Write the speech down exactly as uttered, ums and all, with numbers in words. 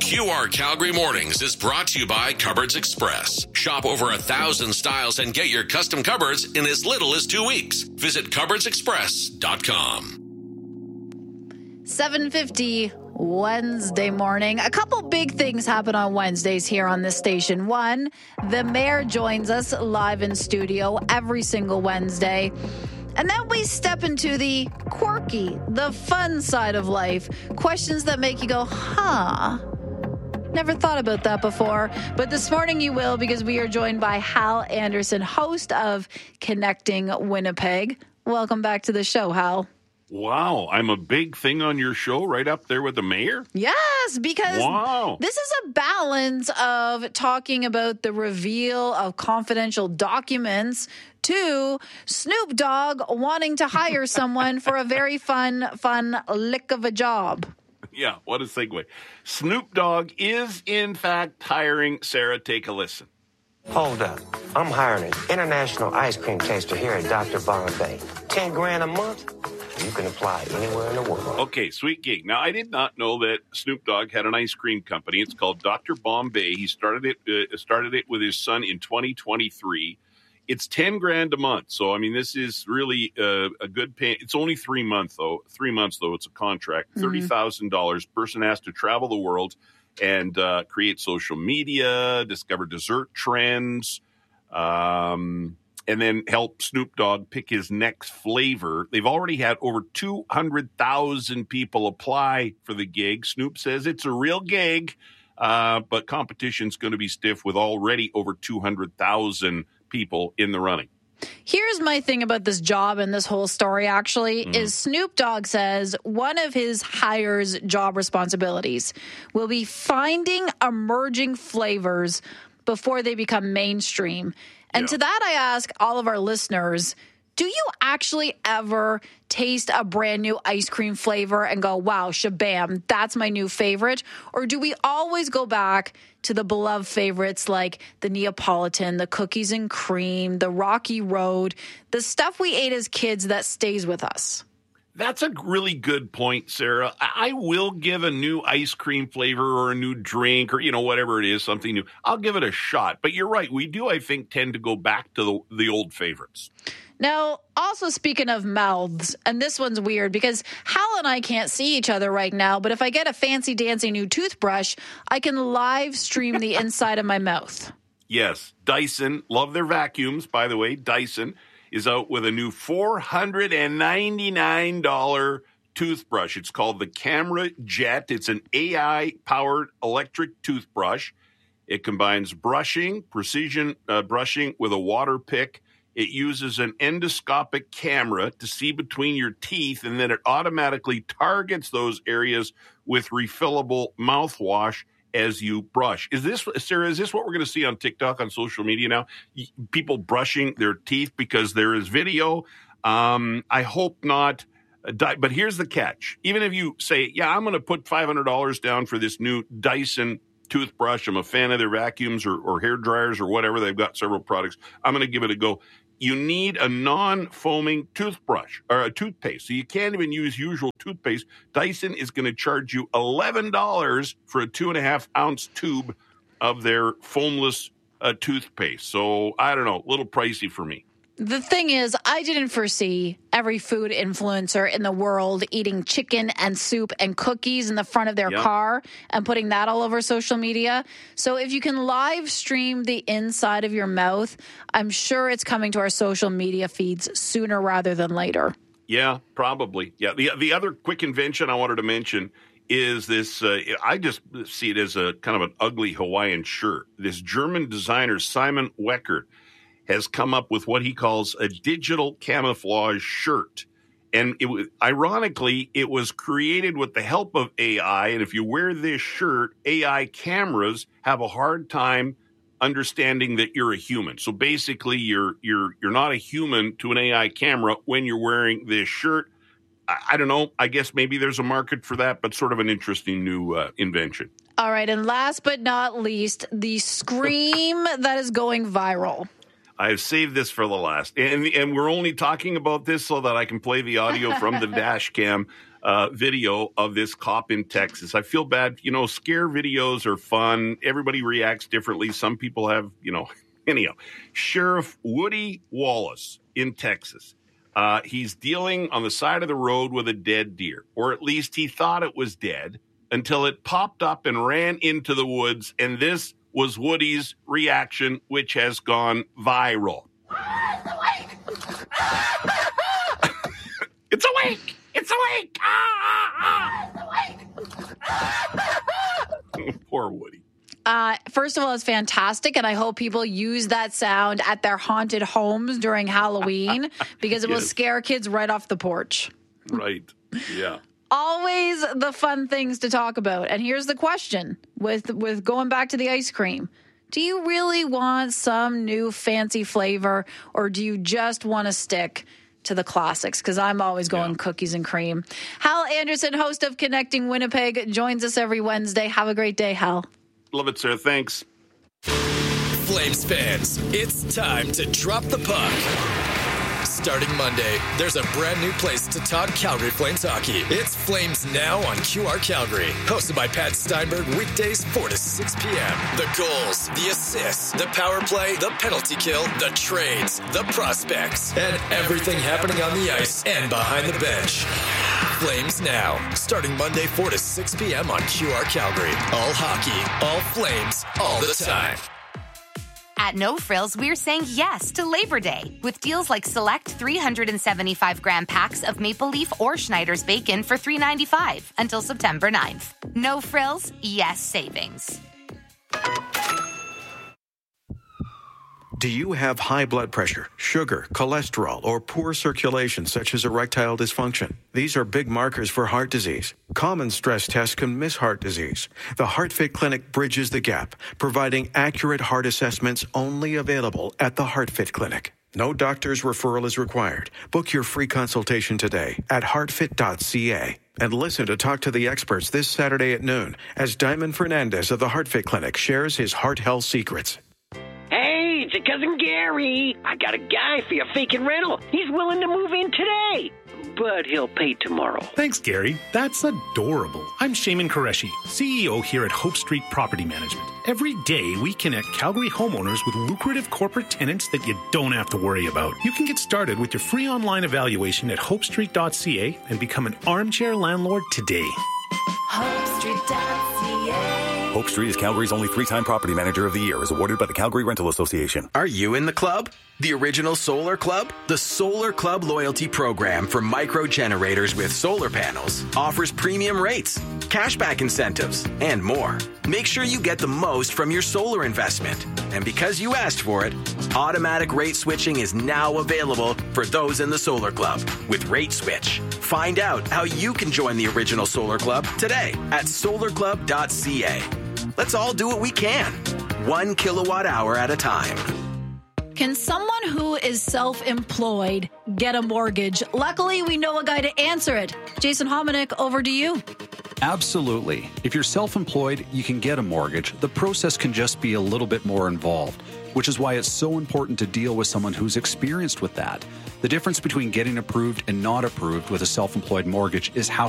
Q R Calgary Mornings is brought to you by Cupboards Express. Shop over a thousand styles and get your custom cupboards in as little as two weeks. Visit cupboards express dot com. seven fifty Wednesday morning. A couple big things happen on Wednesdays here on this station. One, the mayor joins us live in studio every single Wednesday. And then we step into the quirky, the fun side of life. Questions that make you go, huh? Never thought about that before. But this morning you will, because we are joined by Hal Anderson, host of Connecting Winnipeg. Welcome back to the show, Hal. Wow, I'm a big thing on your show, right up there with the mayor? Yes, because wow. This is a balance of talking about the reveal of confidential documents to Snoop Dogg wanting to hire someone for a very fun, fun lick of a job. Yeah, what a segue. Snoop Dogg is, in fact, hiring Sarah. Take a listen. Hold up. I'm hiring an international ice cream taster here at Doctor Bombay. Ten grand a month? You can apply anywhere in the world. Okay, sweet gig. Now, I did not know that Snoop Dogg had an ice cream company. It's called Doctor Bombay. He started it uh, started it with his son in twenty twenty-three. It's ten grand a month. So, I mean, this is really uh, a good pay. It's only three months, though. Three months, though. It's a contract. thirty thousand dollars. Mm-hmm. Person has to travel the world and uh, create social media, discover dessert trends, um, and then help Snoop Dogg pick his next flavor. They've already had over two hundred thousand people apply for the gig. Snoop says it's a real gig, uh, but competition's going to be stiff with already over two hundred thousand people in the running. Here's my thing about this job and this whole story, actually, mm. is Snoop Dogg says one of his hires' job responsibilities will be finding emerging flavors before they become mainstream. And yeah. to that, I ask all of our listeners, do you actually ever taste a brand new ice cream flavor and go, wow, shabam, that's my new favorite? Or do we always go back to the beloved favorites like the Neapolitan, the cookies and cream, the Rocky Road, the stuff we ate as kids that stays with us? That's a really good point, Sarah. I will give a new ice cream flavor or a new drink or, you know, whatever it is, something new. I'll give it a shot. But you're right. We do, I think, tend to go back to the, the old favorites. Now, also speaking of mouths, and this one's weird because Hal and I can't see each other right now, but if I get a fancy dancy new toothbrush, I can live stream the inside of my mouth. Yes. Dyson, love their vacuums, by the way. Dyson is out with a new four hundred ninety-nine dollars toothbrush. It's called the Camera Jet. It's an A I-powered electric toothbrush. It combines brushing, precision uh, brushing with a water pick. It uses an endoscopic camera to see between your teeth, and then it automatically targets those areas with refillable mouthwash as you brush. Is this, Sarah, is this what we're going to see on TikTok, on social media now? People brushing their teeth because there is video? Um, I hope not. But here's the catch. Even if you say, yeah, I'm going to put five hundred dollars down for this new Dyson toothbrush. I'm a fan of their vacuums or, or hair dryers or whatever. They've got several products. I'm going to give it a go. You need a non-foaming toothbrush or a toothpaste. So you can't even use usual toothpaste. Dyson is going to charge you eleven dollars for a two and a half ounce tube of their foamless uh, toothpaste. So I don't know, a little pricey for me. The thing is, I didn't foresee every food influencer in the world eating chicken and soup and cookies in the front of their yep. car and putting that all over social media. So if you can live stream the inside of your mouth, I'm sure it's coming to our social media feeds sooner rather than later. Yeah, probably. Yeah. The, the other quick invention I wanted to mention is this, uh, I just see it as a kind of an ugly Hawaiian shirt. This German designer, Simon Weckert, has come up with what he calls a digital camouflage shirt. And it was, ironically, it was created with the help of A I. And if you wear this shirt, A I cameras have a hard time understanding that you're a human. So basically, you're you're you're not a human to an A I camera when you're wearing this shirt. I, I don't know. I guess maybe there's a market for that, but sort of an interesting new uh, invention. All right. And last but not least, the scream that is going viral. I've saved this for the last. And, and we're only talking about this so that I can play the audio from the dash cam uh, video of this cop in Texas. I feel bad. You know, scare videos are fun. Everybody reacts differently. Some people have, you know, anyhow. Sheriff Woody Wallace in Texas. Uh, he's dealing on the side of the road with a dead deer, or at least he thought it was dead until it popped up and ran into the woods. And this was Woody's reaction, which has gone viral. It's awake! It's awake! Ah, ah, ah. It's awake! Poor Woody. Uh, first of all, it's fantastic, and I hope people use that sound at their haunted homes during Halloween because it will Yes. scare kids right off the porch. Right. Yeah. Always the fun things to talk about. And here's the question with with going back to the ice cream. Do you really want some new fancy flavor, or do you just want to stick to the classics? Because I'm always going Yeah. cookies and cream. Hal Anderson, host of Connecting Winnipeg, joins us every Wednesday. Have a great day, Hal. Love it, sir. Thanks. Flames fans, it's time to drop the puck. Starting Monday, there's a brand new place to talk Calgary Flames hockey. It's Flames Now on Q R Calgary. Hosted by Pat Steinberg, weekdays four to six p.m. The goals, the assists, the power play, the penalty kill, the trades, the prospects, and everything happening on the ice and behind the bench. Flames Now, starting Monday four to six p.m. on Q R Calgary. All hockey, all Flames, all the time. At No Frills, we're saying yes to Labor Day with deals like select three hundred seventy-five gram packs of Maple Leaf or Schneider's bacon for three dollars and ninety-five cents until September ninth. No Frills, yes savings. Do you have high blood pressure, sugar, cholesterol, or poor circulation such as erectile dysfunction? These are big markers for heart disease. Common stress tests can miss heart disease. The HeartFit Clinic bridges the gap, providing accurate heart assessments only available at the HeartFit Clinic. No doctor's referral is required. Book your free consultation today at heartfit dot c a. And listen to Talk to the Experts this Saturday at noon as Diamond Fernandez of the HeartFit Clinic shares his heart health secrets. Hey, it's your cousin Gary. I got a guy for your vacant rental. He's willing to move in today, but he'll pay tomorrow. Thanks, Gary. That's adorable. I'm Shaman Qureshi, C E O here at Hope Street Property Management. Every day, we connect Calgary homeowners with lucrative corporate tenants that you don't have to worry about. You can get started with your free online evaluation at hope street dot c a and become an armchair landlord today. hope street dot c a. Hope Street is Calgary's only three-time Property Manager of the Year, is awarded by the Calgary Rental Association. Are you in the club? The original Solar Club? The Solar Club loyalty program for micro generators with solar panels offers premium rates, cashback incentives, and more. Make sure you get the most from your solar investment. And because you asked for it, automatic rate switching is now available for those in the Solar Club with Rate Switch. Find out how you can join the original Solar Club today at solar club dot c a. Let's all do what we can, one kilowatt hour at a time. Can someone who is self-employed get a mortgage? Luckily, we know a guy to answer it. Jason Hominick, over to you. Absolutely. If you're self-employed, you can get a mortgage. The process can just be a little bit more involved, which is why it's so important to deal with someone who's experienced with that. The difference between getting approved and not approved with a self-employed mortgage is how